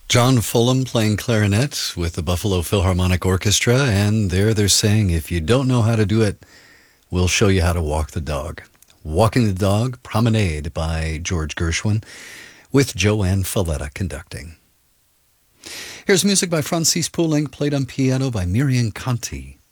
John Fulham playing clarinet with the Buffalo Philharmonic Orchestra, and there they're saying, if you don't know how to do it, we'll show you how to walk the dog. Walking the Dog, Promenade by George Gershwin, with Joanne Falletta conducting. Here's music by Francis Poulenc, played on piano by Miriam Conti.